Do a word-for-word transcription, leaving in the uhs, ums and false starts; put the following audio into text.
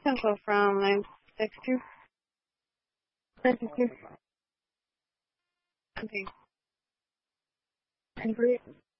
Central from nine six two. nine six two. Okay. And great.